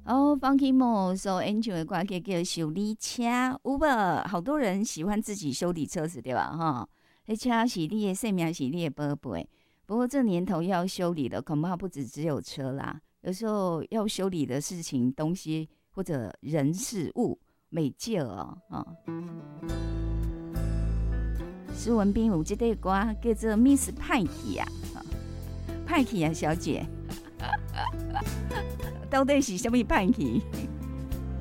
哦，Funky Mo 所演唱的歌叫修理车，有无？好多人喜欢自己修理车子，对吧？哈，那车是你的生命，是你的宝贝。不过这年头要修理的，恐怕不只有车啦，有时候要修理的事情、东西或者人事物，每件哦，施文彬有这首歌叫做《Miss 派克》啊，派克啊，小姐。到底是什么派去？